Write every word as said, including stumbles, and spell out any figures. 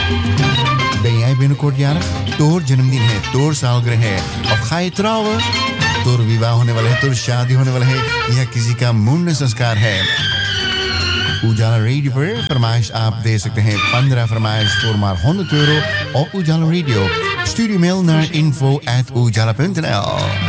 Ben jij binnenkort jarig? Toor जन्मदिन है, toor सालगिरह है. Of ga je trouwen? Toor विवाह होने वाला है, toor शादी होने वाला है या किसी का मुंडन संस्कार है. उजाला रेडियो पर फरमाइश आप दे सकते हैं. पंद्रह फरमाइश voor maar honderd euro op Ujala Radio. Stuur uw mail naar info at ujala punt n l.